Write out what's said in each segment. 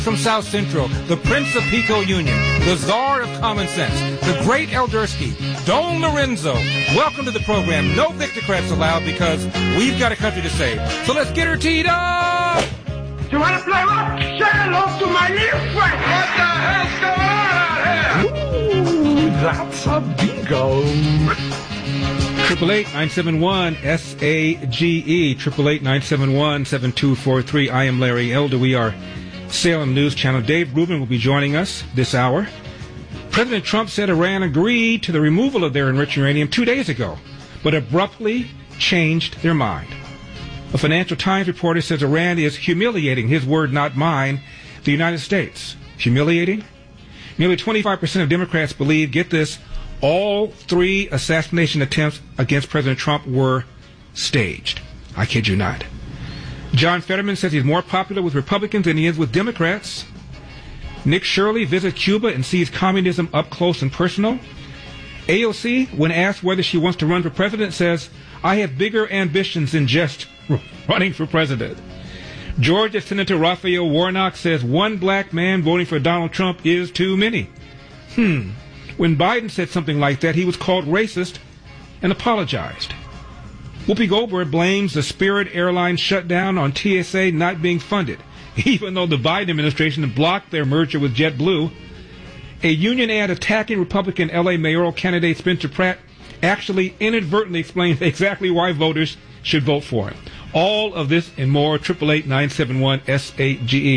From South Central, the Prince of Pico Union, the Czar of Common Sense, the great Eldersky, Don Lorenzo. Welcome to the program. No Victocrats allowed because we've got a country to save. So let's get her teed up! You want to play rock? Say hello to my little friend. What the hell's going on out here? Ooh, that's a bingo. 888-971-SAGE, 888-971-7243. I am Larry Elder. We are Salem News Channel. Dave Rubin will be joining us this hour. President Trump said Iran agreed to the removal of their enriched uranium 2 days ago, but abruptly changed their mind. A Financial Times reporter says Iran is humiliating, his word not mine, the United States. Humiliating? Nearly 25% of Democrats believe, get this, all 3 assassination attempts against President Trump were staged. I kid you not. John Fetterman says he's more popular with Republicans than he is with Democrats. Nick Shirley visits Cuba and sees communism up close and personal. AOC, when asked whether she wants to run for president, says, I have bigger ambitions than just running for president. Georgia Senator Raphael Warnock says one black man voting for Donald Trump is too many. When Biden said something like that, he was called racist and apologized. Whoopi Goldberg blames the Spirit Airlines shutdown on TSA not being funded, even though the Biden administration blocked their merger with JetBlue. A union ad attacking Republican L.A. mayoral candidate Spencer Pratt actually inadvertently explains exactly why voters should vote for him. All of this and more, 888-971-SAGE,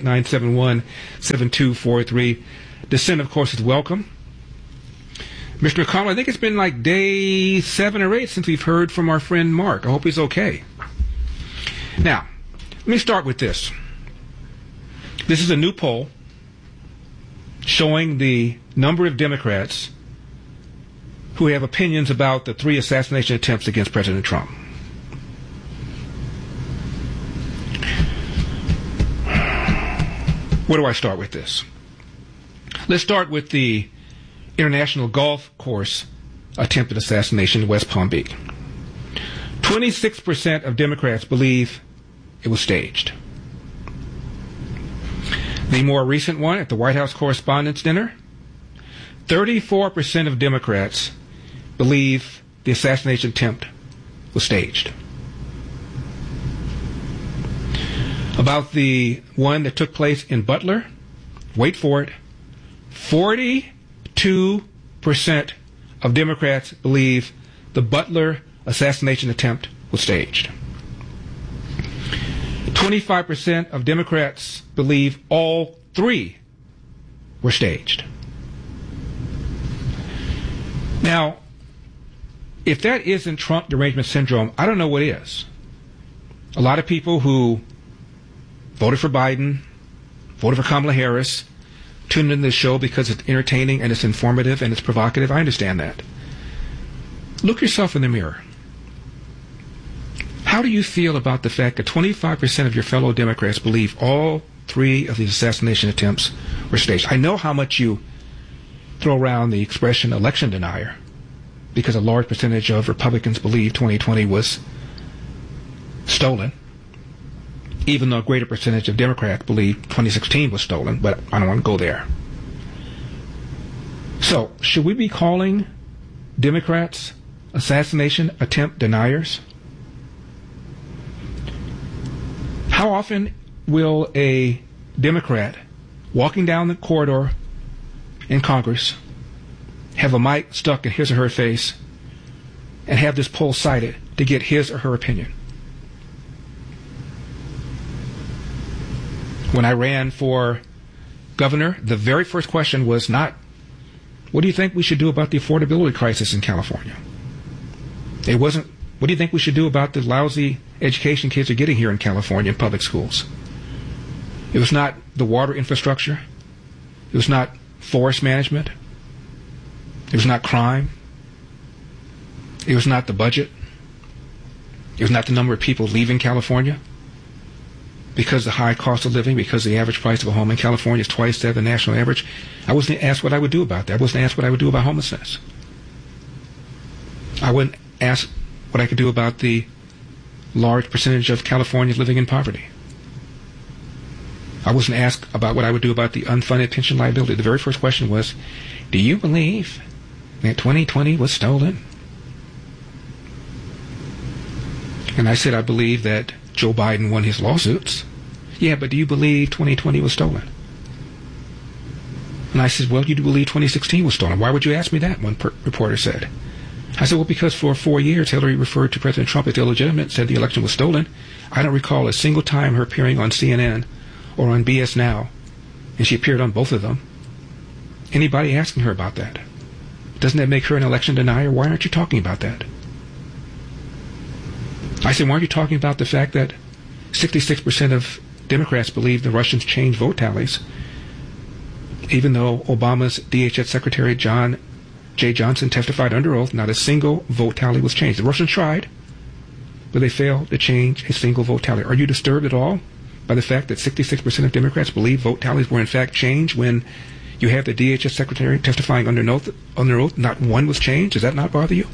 888-971-7243. Dissent, of course, is welcome. Mr. McConnell, I think it's been like day 7 or 8 since we've heard from our friend Mark. I hope he's okay. Now, let me start with this. This is a new poll showing the number of Democrats who have opinions about the 3 assassination attempts against President Trump. Where do I start with this? Let's start with the International Golf Course attempted assassination in West Palm Beach. 26% of Democrats believe it was staged. The more recent one at the White House Correspondents' Dinner, 34% of Democrats believe the assassination attempt was staged. About the one that took place in Butler, wait for it, 42% of Democrats believe the Butler assassination attempt was staged. 25% of Democrats believe all 3 were staged. Now, if that isn't Trump derangement syndrome, I don't know what is. A lot of people who voted for Biden, voted for Kamala Harris, tuned in this show because it's entertaining and it's informative and it's provocative. I understand that. Look yourself in the mirror. How do you feel about the fact that 25% of your fellow Democrats believe all 3 of these assassination attempts were staged? I know how much you throw around the expression election denier because a large percentage of Republicans believe 2020 was stolen, even though a greater percentage of Democrats believe 2016 was stolen, but I don't want to go there. So, should we be calling Democrats assassination attempt deniers? How often will a Democrat walking down the corridor in Congress have a mic stuck in his or her face and have this poll cited to get his or her opinion? When I ran for governor, the very first question was not, what do you think we should do about the affordability crisis in California? It wasn't, what do you think we should do about the lousy education kids are getting here in California in public schools? It was not the water infrastructure. It was not forest management. It was not crime. It was not the budget. It was not the number of people leaving California because of the high cost of living, because the average price of a home in California is twice that of the national average. I wasn't asked what I would do about that. I wasn't asked what I would do about homelessness. I wouldn't ask what I could do about the large percentage of Californians living in poverty. I wasn't asked about what I would do about the unfunded pension liability. The very first question was, do you believe that 2020 was stolen? And I said, I believe that Joe Biden won his lawsuits. Yeah, but do you believe 2020 was stolen? And I said, well, you do believe 2016 was stolen. Why would you ask me that? One reporter said. I said, well, because for 4 years, Hillary referred to President Trump as illegitimate, said the election was stolen. I don't recall a single time her appearing on CNN or on BS Now, and she appeared on both of them. Anybody asking her about that? Doesn't that make her an election denier? Why aren't you talking about that? I said, why aren't you talking about the fact that 66% of Democrats believe the Russians changed vote tallies, even though Obama's DHS Secretary John J. Johnson testified under oath not a single vote tally was changed. The Russians tried, but they failed to change a single vote tally. Are you disturbed at all by the fact that 66% of Democrats believe vote tallies were in fact changed when you have the DHS Secretary testifying under oath not one was changed? Does that not bother you?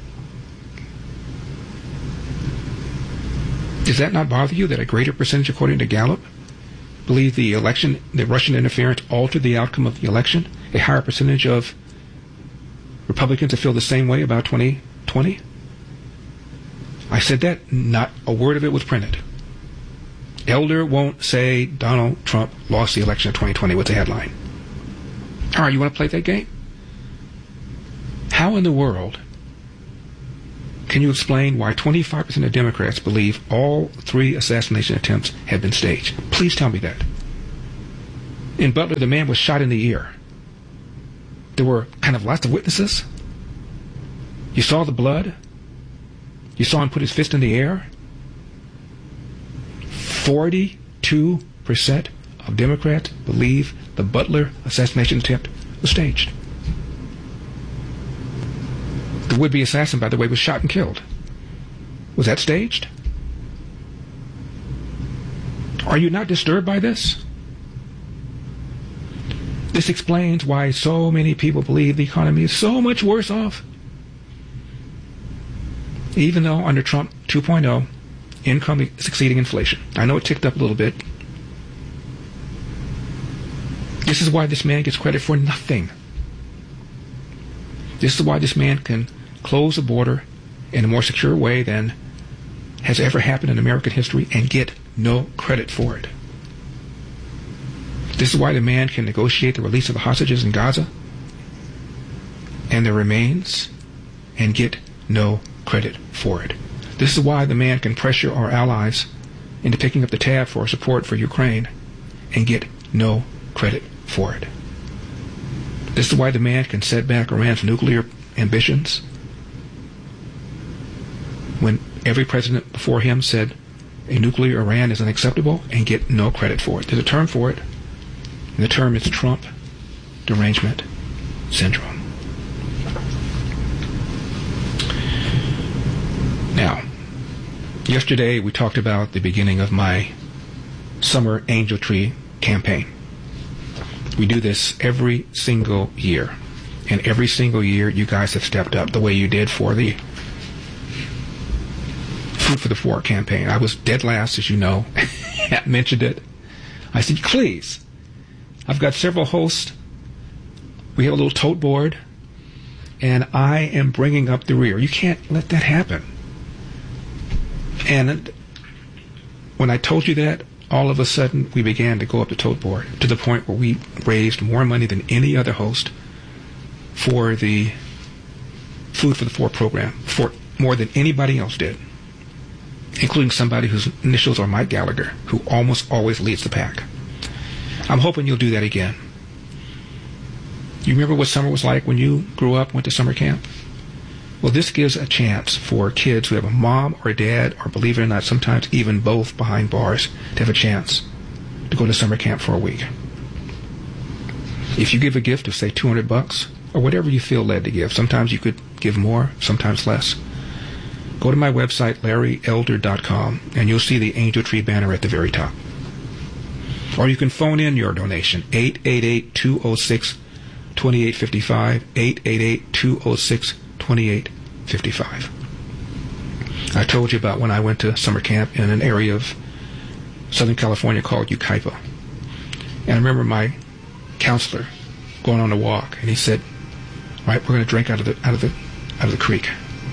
Does that not bother you that a greater percentage, according to Gallup, believe the Russian interference altered the outcome of the election? A higher percentage of Republicans that feel the same way about 2020? I said that, not a word of it was printed. Elder won't say Donald Trump lost the election of 2020 was the headline. All right, you want to play that game? How in the world can you explain why 25% of Democrats believe all 3 assassination attempts have been staged? Please tell me that. In Butler, the man was shot in the ear. There were kind of lots of witnesses. You saw the blood. You saw him put his fist in the air. 42% of Democrats believe the Butler assassination attempt was staged. The would-be assassin, by the way, was shot and killed. Was that staged? Are you not disturbed by this? This explains why so many people believe the economy is so much worse off. Even though under Trump 2.0, income is exceeding inflation. I know it ticked up a little bit. This is why this man gets credit for nothing. This is why this man can close the border in a more secure way than has ever happened in American history and get no credit for it. This is why the man can negotiate the release of the hostages in Gaza and their remains and get no credit for it. This is why the man can pressure our allies into picking up the tab for support for Ukraine and get no credit for it. This is why the man can set back Iran's nuclear ambitions when every president before him said a nuclear Iran is unacceptable and get no credit for it. There's a term for it, and the term is Trump derangement syndrome. Now, yesterday we talked about the beginning of my summer angel tree campaign. We do this every single year. And every single year you guys have stepped up the way you did for the Food for the Poor campaign. I was dead last, as you know. I mentioned it. I said, please. I've got several hosts. We have a little tote board. And I am bringing up the rear. You can't let that happen. And when I told you that, all of a sudden we began to go up the tote board to the point where we raised more money than any other host for the Food for the Poor program, for more than anybody else did, including somebody whose initials are Mike Gallagher, who almost always leads the pack. I'm hoping you'll do that again. You remember what summer was like when you grew up, went to summer camp? Well, this gives a chance for kids who have a mom or a dad, or believe it or not, sometimes even both behind bars, to have a chance to go to summer camp for a week. If you give a gift of, say, $200, or whatever you feel led to give, sometimes you could give more, sometimes less. Go to my website, LarryElder.com, and you'll see the Angel Tree banner at the very top. Or you can phone in your donation, 888-206-2855, 888-206-2855. I told you about when I went to summer camp in an area of Southern California called Yucaipa. And I remember my counselor going on a walk, and he said, "Right, we're going to drink out of the creek."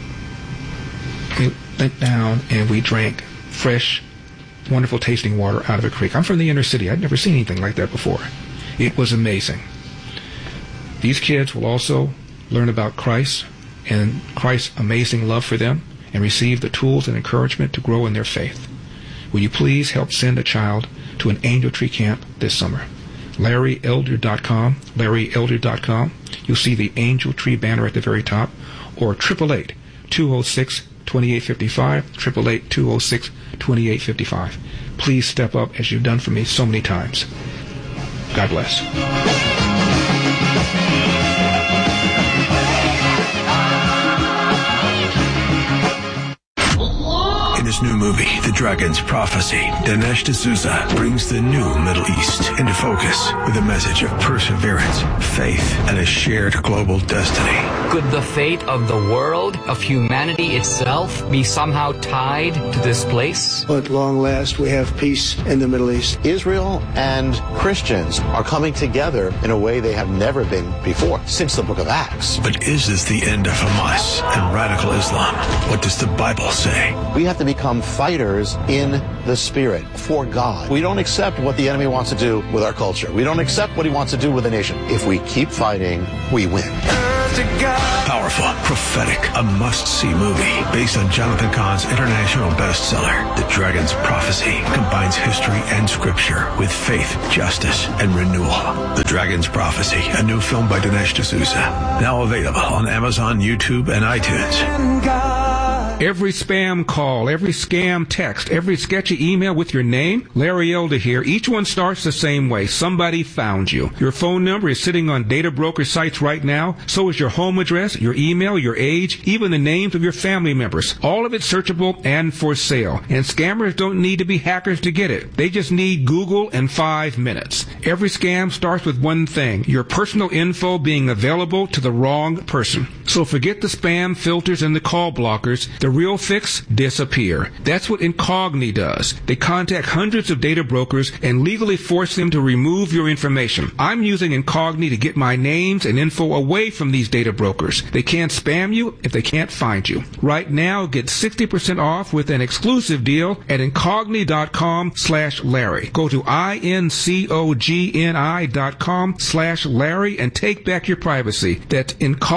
We went down and we drank fresh, wonderful tasting water out of a creek. I'm from the inner city. I'd never seen anything like that before. It was amazing. These kids will also learn about Christ and Christ's amazing love for them and receive the tools and encouragement to grow in their faith. Will you please help send a child to an Angel Tree camp this summer? LarryElder.com, LarryElder.com. You'll see the Angel Tree banner at the very top, or 888-206-2855, 888-206-2855. Please step up as you've done for me so many times. God bless. In his new movie, The Dragon's Prophecy, Dinesh D'Souza brings the new Middle East into focus with a message of perseverance, faith, and a shared global destiny. Could the fate of the world, of humanity itself, be somehow tied to this place? At long last, we have peace in the Middle East. Israel and Christians are coming together in a way they have never been before, since the book of Acts. But is this the end of Hamas and radical Islam? What does the Bible say? We have to become fighters in the Spirit for God. We don't accept what the enemy wants to do with our culture. We don't accept what he wants to do with the nation. If we keep fighting, we win. Powerful, prophetic, a must-see movie based on Jonathan Cahn's international bestseller, The Dragon's Prophecy, combines history and scripture with faith, justice, and renewal. The Dragon's Prophecy, a new film by Dinesh D'Souza, now available on Amazon, YouTube, and iTunes. Every spam call, every scam text, every sketchy email with your name, Larry Elder here, each one starts the same way. Somebody found you. Your phone number is sitting on data broker sites right now. So is your home address, your email, your age, even the names of your family members. All of it searchable and for sale. And scammers don't need to be hackers to get it. They just need Google and 5 minutes. Every scam starts with one thing, your personal info being available to the wrong person. So forget the spam filters and the call blockers. The real fix, disappear. That's what Incogni does. They contact hundreds of data brokers and legally force them to remove your information. I'm using Incogni to get my names and info away from these data brokers. They can't spam you if they can't find you. Right now, get 60% off with an exclusive deal at Incogni.com/Larry. Go to INCOGNI.com/Larry and take back your privacy. That's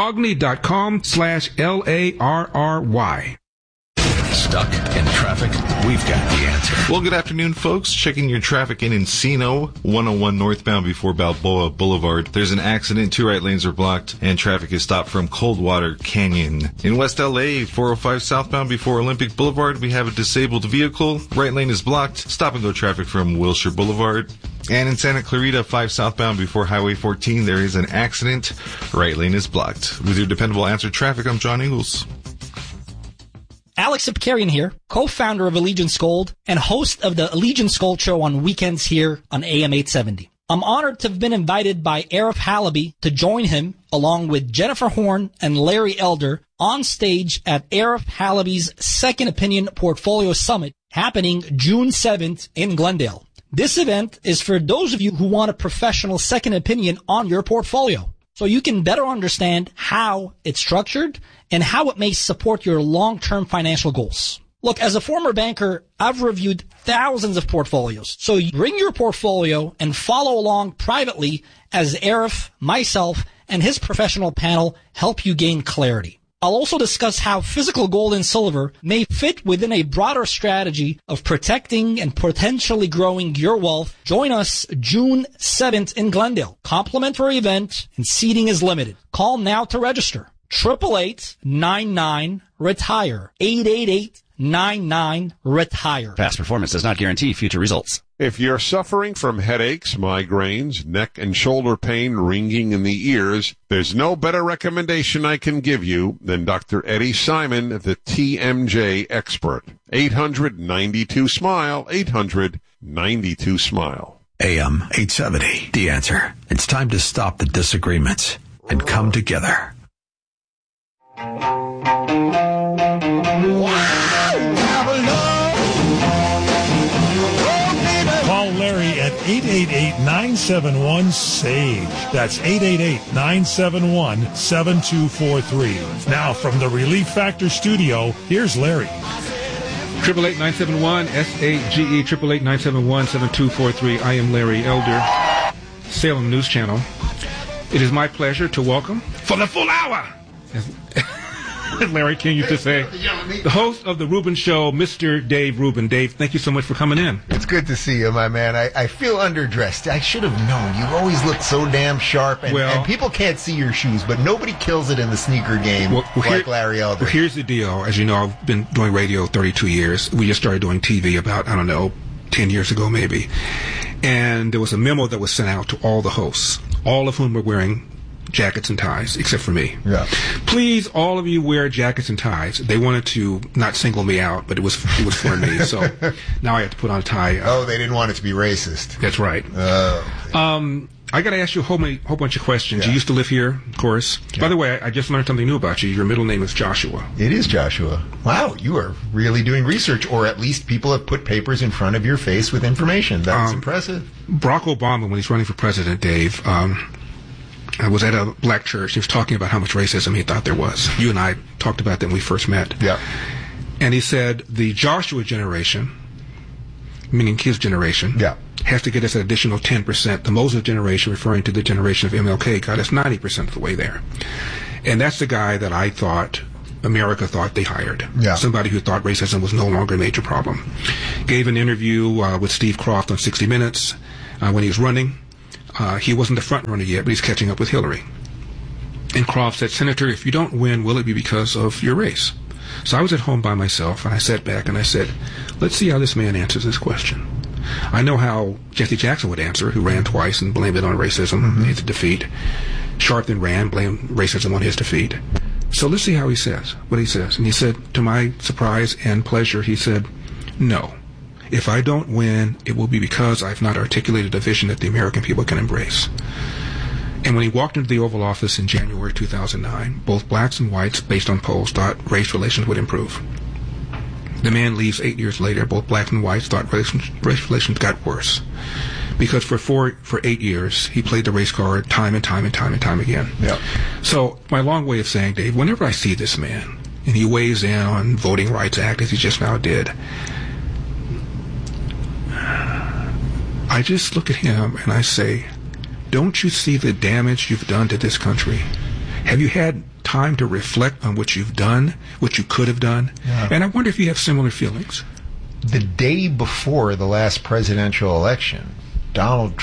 Incogni.com/LARRY. Stuck in traffic? We've got the answer. Well, good afternoon, folks. Checking your traffic in Encino, 101 northbound before Balboa Boulevard. There's an accident. 2 right lanes are blocked, and traffic is stopped from Coldwater Canyon. In West LA, 405 southbound before Olympic Boulevard, we have a disabled vehicle. Right lane is blocked. Stop-and-go traffic from Wilshire Boulevard. And in Santa Clarita, 5 southbound before Highway 14, there is an accident. Right lane is blocked. With your dependable answer traffic, I'm John Ingles. Alex Ipkarian here, co-founder of Allegiance Gold and host of the Allegiance Gold Show on weekends here on AM 870. I'm honored to have been invited by Arif Halaby to join him along with Jennifer Horn and Larry Elder on stage at Arif Halaby's Second Opinion Portfolio Summit happening June 7th in Glendale. This event is for those of you who want a professional second opinion on your portfolio, so you can better understand how it's structured and how it may support your long-term financial goals. Look, as a former banker, I've reviewed thousands of portfolios. So you bring your portfolio and follow along privately as Arif, myself, and his professional panel help you gain clarity. I'll also discuss how physical gold and silver may fit within a broader strategy of protecting and potentially growing your wealth. Join us June 7th in Glendale. Complimentary event and seating is limited. Call now to register. 888-99-RETIRE. 888-99-RETIRE. Past performance does not guarantee future results. If you're suffering from headaches, migraines, neck and shoulder pain, ringing in the ears, there's no better recommendation I can give you than Dr. Eddie Simon, the TMJ expert. 800-92-SMILE, 800-92-SMILE. AM 870, The Answer. It's time to stop the disagreements and come together. Call Larry at 888-978 888-971-SAGE. That's 888-971-7243. Now, from the Relief Factor studio, here's Larry. 888-971-SAGE, 888-971-7243. I am Larry Elder, Salem News Channel. It is my pleasure to welcome, for the full hour, Larry King used to say, the host of The Rubin Show, Mr. Dave Rubin. Dave, thank you so much for coming in. It's good to see you, my man. I feel underdressed. I should have known. You always look so damn sharp, and people can't see your shoes, but nobody kills it in the sneaker game like Larry Elder. Well, here's the deal. As you know, I've been doing radio 32 years. We just started doing TV about, 10 years ago maybe. And there was a memo that was sent out to all the hosts, all of whom were wearing jackets and ties, except for me. Yeah. Please, all of you wear jackets and ties. They wanted to not single me out, but it was for me. So now I have to put on a tie. They didn't want it to be racist. That's right. I got to ask you a whole bunch of questions. Yeah. You used to live here, of course. Yeah. By the way, I just learned something new about you. Your middle name is Joshua. It is Joshua. Wow, you are really doing research, or at least people have put papers in front of your face with information. That's impressive. Barack Obama, when he's running for president, Dave, I was at a black church. He was talking about how much racism he thought there was. You and I talked about that when we first met. Yeah. And he said the Joshua generation, meaning his generation, has to get us an additional 10%. The Moses generation, referring to the generation of MLK, got us 90% of the way there. And that's the guy that I thought America thought they hired. Yeah. Somebody who thought racism was no longer a major problem. Gave an interview with Steve Kroft on 60 Minutes when he was running. He wasn't the front runner yet, but he's catching up with Hillary. And Kroft said, Senator, if you don't win, will it be because of your race? So I was at home by myself, and I sat back and I said, let's see how this man answers this question. I know how Jesse Jackson would answer, who ran twice and blamed it on racism, his defeat. Sharpton ran, blamed racism on his defeat. So let's see how he says, what he says. And he said, to my surprise and pleasure, he said, no. If I don't win, it will be because I've not articulated a vision that the American people can embrace. And when he walked into the Oval Office in January 2009, both blacks and whites, based on polls, thought race relations would improve. The man leaves 8 years later. Both blacks and whites thought race relations got worse. Because for 8 years, he played the race card time and time again. Yeah. So my long way of saying, Dave, whenever I see this man, and he weighs in on Voting Rights Act, as he just now did, I just look at him and I say, don't you see the damage you've done to this country? Have you had time to reflect on what you've done, what you could have done? Yeah. And I wonder if you have similar feelings. The day before the last presidential election, Barack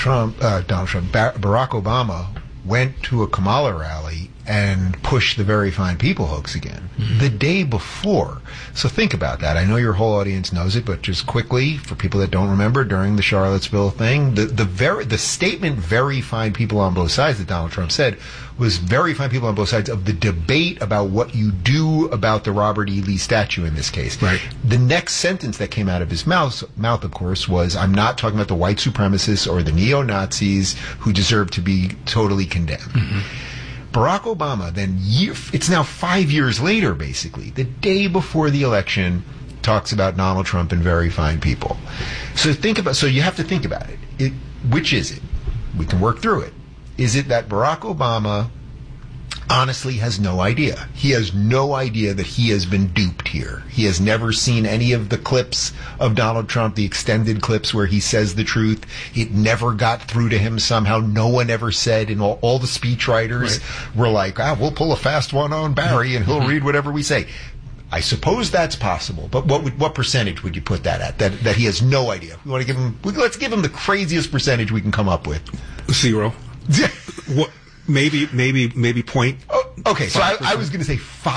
Obama went to a Kamala rally and push the Very Fine People hoax again. The day before. So think about that. I know your whole audience knows it, but just quickly, for people that don't remember, during the Charlottesville thing, the statement "very fine people on both sides" that Donald Trump said was "very fine people on both sides" of the debate about what you do about the Robert E. Lee statue in this case. Right. The next sentence that came out of his mouth, of course, was, "I'm not talking about the white supremacists or the neo-Nazis who deserve to be totally condemned." Barack Obama then, it's now 5 years later, basically, the day before the election, talks about Donald Trump and very fine people. So you have to think about it. Which is it? We can work through it. Is it that Barack Obama honestly has no idea? He has no idea that he has been duped here. He has never seen any of the clips of Donald Trump, the extended clips where he says the truth. It never got through to him somehow. No one ever said, and all the speechwriters were like, we'll pull a fast one on Barry and he'll read whatever we say. I suppose that's possible, but what percentage would you put that at? That he has no idea. We want to give him. Let's give him the craziest percentage we can come up with. 0. What? Maybe point. Okay, so I was going to say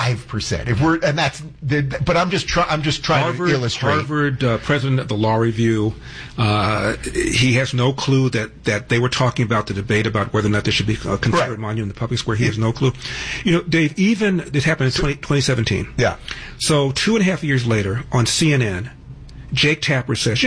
5%. But I'm just trying to illustrate. Harvard president of the Law Review, he has no clue that they were talking about the debate about whether or not there should be a Confederate monument in the public square. He has no clue. Dave, even this happened in 2017. Yeah. So 2.5 years later on CNN, Jake Tapper says,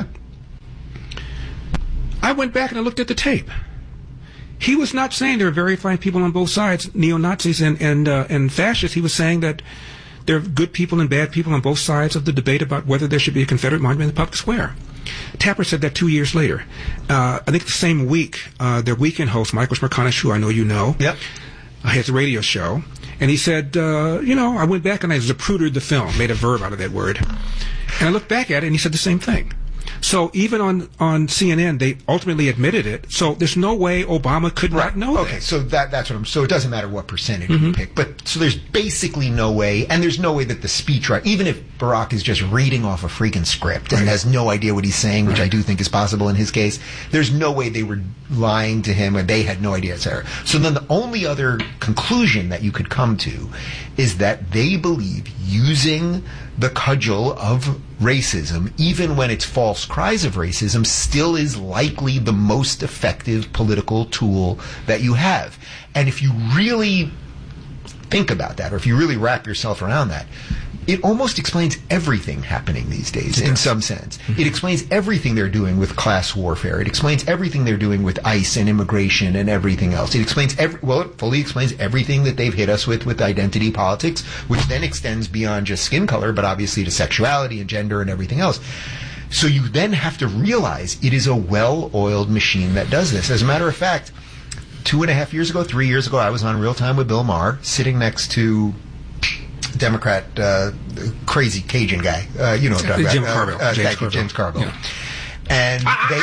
I went back and I looked at the tape. He was not saying there are very fine people on both sides, neo-Nazis and fascists. He was saying that there are good people and bad people on both sides of the debate about whether there should be a Confederate monument in the public square. Tapper said that 2 years later. I think the same week, their weekend host, Michael Smerconish, who I know you know, has a radio show, and he said, I went back and I zaprudered the film, made a verb out of that word. And I looked back at it, and he said the same thing. So even on CNN, they ultimately admitted it. So there's no way Obama could not know that. Okay, so that's what so it doesn't matter what percentage you pick. But so there's basically no way, and there's no way that the speechwriter, even if Barack is just reading off a freaking script and has no idea what he's saying, which I do think is possible in his case, there's no way they were lying to him or they had no idea, etc. So then the only other conclusion that you could come to is that they believe using the cudgel of racism, even when it's false cries of racism, still is likely the most effective political tool that you have. And if you really think about that, or if you really wrap yourself around that, it almost explains everything happening these days, in some sense. It explains everything they're doing with class warfare. It explains everything they're doing with ICE and immigration and everything else. It explains it fully explains everything that they've hit us with identity politics, which then extends beyond just skin color, but obviously to sexuality and gender and everything else. So you then have to realize it is a well-oiled machine that does this. As a matter of fact, 2.5 years ago, 3 years ago, I was on Real Time with Bill Maher, sitting next to Democrat, crazy Cajun guy. You know what I'm talking about. James Carville. Yeah. And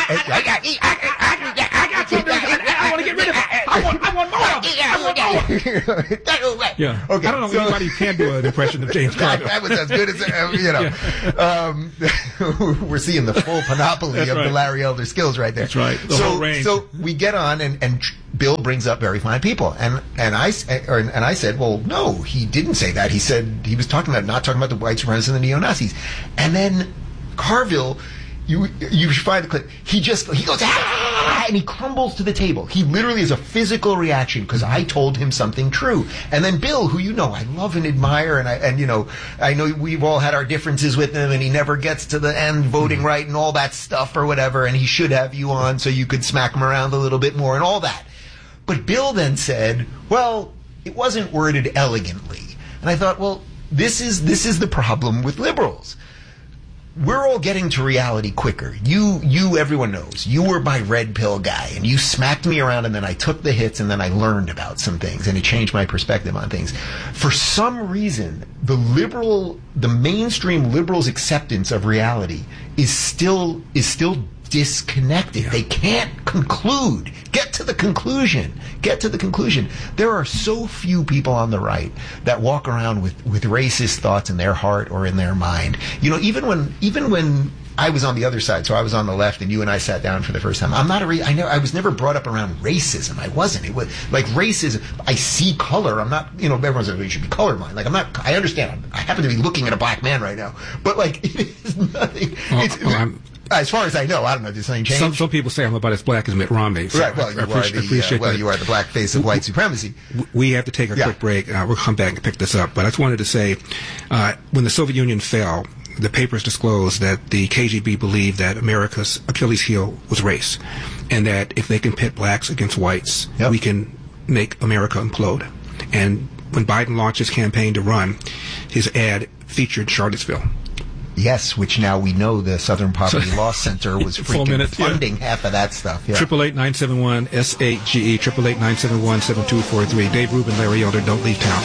I want to get rid of it. I want more of it. Yeah. Okay. I don't know anybody who can do an impression of James Carville. That was as good as, we're seeing the full panoply of the Larry Elder skills right there. That's right. The whole range. So we get on and Bill brings up very fine people, and I said, well, no, he didn't say that. He said he was not talking about the white supremacists and the neo-Nazis. And then Carville, you should find the clip. He goes and he crumbles to the table. He literally is a physical reaction because I told him something true. And then Bill, who I love and admire, and I know we've all had our differences with him, and he never gets to the end voting right and all that stuff or whatever, and he should have you on so you could smack him around a little bit more and all that. But Bill then said, well, it wasn't worded elegantly. And I thought, well, this is the problem with liberals. We're all getting to reality quicker. Everyone knows. You were my red pill guy, and you smacked me around, and then I took the hits, and then I learned about some things, and it changed my perspective on things. For some reason, the mainstream liberals' acceptance of reality is still disconnected. They can't get to the conclusion. There are so few people on the right that walk around with racist thoughts in their heart or in their mind. Even when I was on the other side, so I was on the left, and you and I sat down for the first time. I was never brought up around racism. I wasn't. It was like racism. I see color. I'm not. Everyone says you should be colorblind. Like I'm not. I understand. I happen to be looking at a black man right now, but like it is nothing. As far as I know, I don't know. Did something change? Some people say I'm about as black as Mitt Romney. So right. Well, you are the black face of white supremacy. We have to take a quick break. We'll come back and pick this up. But I just wanted to say, when the Soviet Union fell, the papers disclosed that the KGB believed that America's Achilles heel was race, and that if they can pit blacks against whites, we can make America implode. And when Biden launched his campaign to run, his ad featured Charlottesville. Yes, which now we know the Southern Poverty Law Center was freaking funding half of that stuff. 888-971-SAGE, 888-971-7243. Dave Rubin, Larry Elder, don't leave town.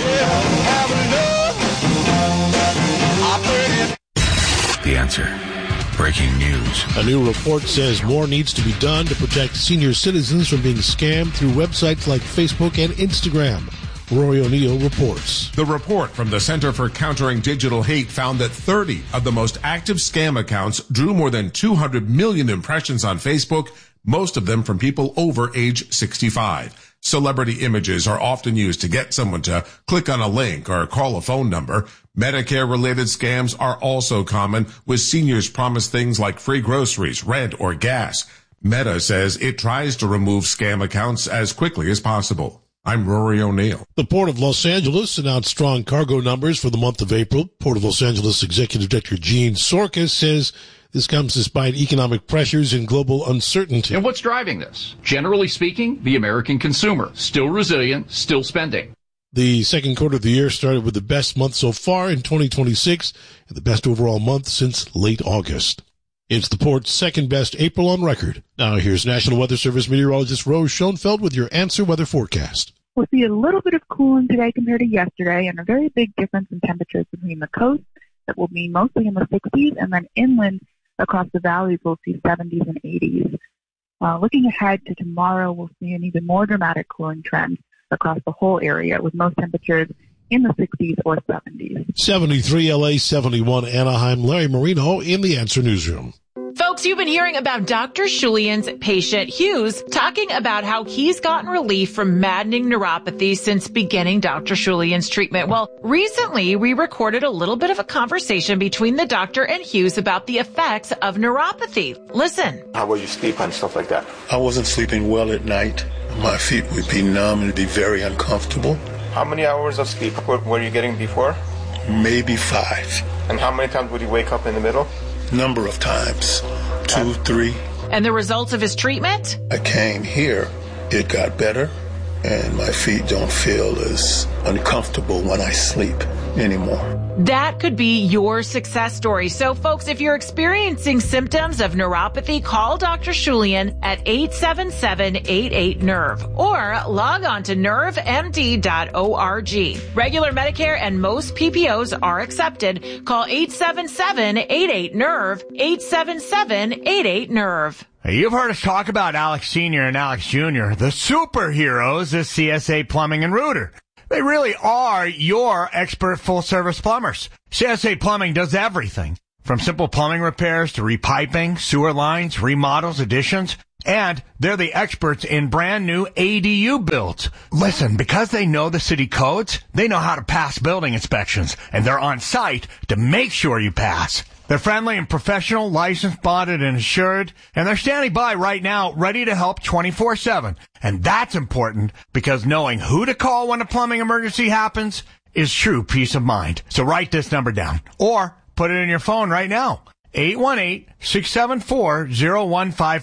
The Answer. Breaking news. A new report says more needs to be done to protect senior citizens from being scammed through websites like Facebook and Instagram. Rory O'Neill reports. The report from the Center for Countering Digital Hate found that 30 of the most active scam accounts drew more than 200 million impressions on Facebook, most of them from people over age 65. Celebrity images are often used to get someone to click on a link or call a phone number. Medicare-related scams are also common, with seniors promised things like free groceries, rent, or gas. Meta says it tries to remove scam accounts as quickly as possible. I'm Rory O'Neill. The Port of Los Angeles announced strong cargo numbers for the month of April. Port of Los Angeles Executive Director Gene Sorkas says this comes despite economic pressures and global uncertainty. And what's driving this? Generally speaking, the American consumer. Still resilient, still spending. The second quarter of the year started with the best month so far in 2026 and the best overall month since late August. It's the port's second-best April on record. Now here's National Weather Service meteorologist Rose Schoenfeld with your Answer Weather forecast. We'll see a little bit of cooling today compared to yesterday, and a very big difference in temperatures between the coast that will be mostly in the 60s, and then inland across the valleys we'll see 70s and 80s. Looking ahead to tomorrow, we'll see an even more dramatic cooling trend across the whole area, with most temperatures in the 60s or 70s. 73 LA, 71 Anaheim. Larry Marino in the Answer Newsroom. Folks, you've been hearing about Dr. Shulian's patient Hughes talking about how he's gotten relief from maddening neuropathy since beginning Dr. Shulian's treatment. Well, recently we recorded a little bit of a conversation between the doctor and Hughes about the effects of neuropathy. Listen. How will you sleep and stuff like that? I wasn't sleeping well at night. My feet would be numb and be very uncomfortable. How many hours of sleep were you getting before? Maybe 5. And how many times would you wake up in the middle? Number of times. 2, 3. And the results of his treatment? I came here. It got better, and my feet don't feel as uncomfortable when I sleep anymore. That could be your success story. So, folks, if you're experiencing symptoms of neuropathy, call Dr. Shulian at 877-88-NERVE or log on to nervemd.org. Regular Medicare and most PPOs are accepted. Call 877-88-NERVE, 877-88-NERVE. You've heard us talk about Alex Sr. and Alex Jr., the superheroes of CSA Plumbing and Rooter. They really are your expert full-service plumbers. CSA Plumbing does everything, from simple plumbing repairs to repiping, sewer lines, remodels, additions, and they're the experts in brand new ADU builds. Listen, because they know the city codes, they know how to pass building inspections, and they're on site to make sure you pass. They're friendly and professional, licensed, bonded, and insured, and they're standing by right now, ready to help 24/7. And that's important because knowing who to call when a plumbing emergency happens is true peace of mind. So write this number down or put it in your phone right now. 818-674-0155.